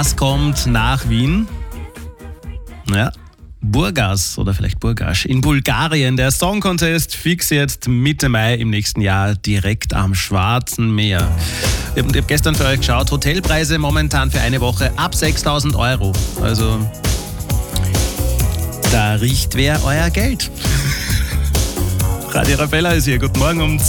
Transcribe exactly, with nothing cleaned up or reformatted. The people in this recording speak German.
Was kommt nach Wien? Ja, Burgas oder vielleicht Burgas in Bulgarien. Der Song Contest fix jetzt Mitte Mai im nächsten Jahr direkt am Schwarzen Meer. Ich habe gestern für euch geschaut, Hotelpreise momentan für eine Woche ab sechstausend Euro. Also da riecht wer euer Geld. Radio Arabella ist hier. Guten Morgen um